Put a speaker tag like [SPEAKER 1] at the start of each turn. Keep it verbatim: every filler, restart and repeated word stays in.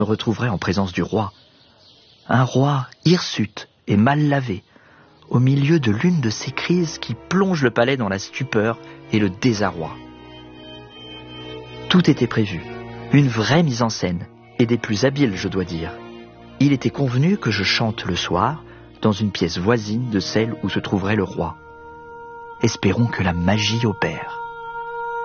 [SPEAKER 1] me retrouverai en présence du roi. Un roi hirsute et mal lavé, au milieu de l'une de ces crises qui plongent le palais dans la stupeur et le désarroi. Tout était prévu, une vraie mise en scène, et des plus habiles, je dois dire. Il était convenu que je chante le soir dans une pièce voisine de celle où se trouverait le roi. Espérons que la magie opère.